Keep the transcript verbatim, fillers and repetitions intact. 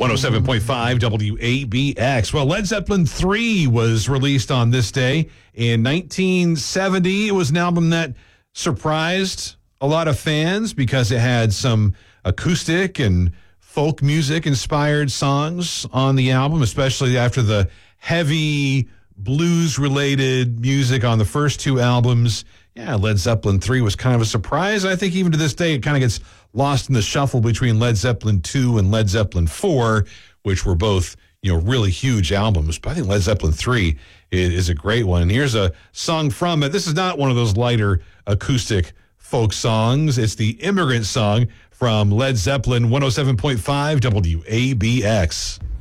one oh seven point five W A B X. Well, Led Zeppelin three was released on this day in nineteen seventy. It was an album that surprised a lot of fans because it had some acoustic and folk music inspired songs on the album, especially after the heavy blues related music on the first two albums. Yeah, Led Zeppelin three was kind of a surprise. I think even to this day, it kind of gets lost in the shuffle between Led Zeppelin two and Led Zeppelin four, which were both, you know, really huge albums. But I think Led Zeppelin three is, is a great one. And here's a song from it. This is not one of those lighter acoustic folk songs. It's the Immigrant Song from Led Zeppelin, one oh seven point five W A B X.